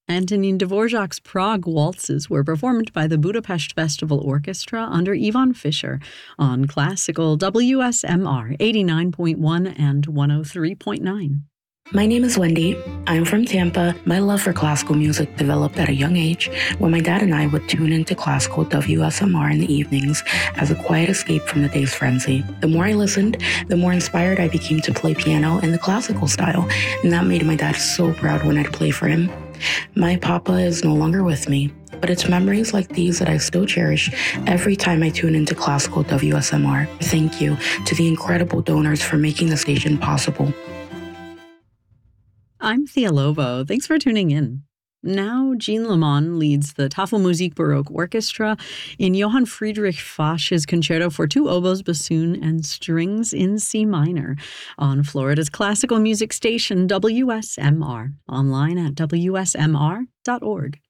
Antonin Dvorak's Prague Waltzes were performed by the Budapest Festival Orchestra under Ivan Fischer on classical WSMR 89.1 and 103.9. My name is Wendy. I'm from Tampa. My love for classical music developed at a young age when my dad and I would tune into classical WSMR in the evenings as a quiet escape from the day's frenzy. The more I listened, the more inspired I became to play piano in the classical style, and that made my dad so proud when I'd play for him. My papa is no longer with me, but it's memories like these that I still cherish every time I tune into classical WSMR. Thank you to the incredible donors for making the station possible. I'm Thea Lovo. Thanks for tuning in. Now, Jean Lemon leads the Tafelmusik Baroque Orchestra in Johann Friedrich Fasch's Concerto for two oboes, bassoon, and strings in C minor on Florida's classical music station WSMR, online at wsmr.org.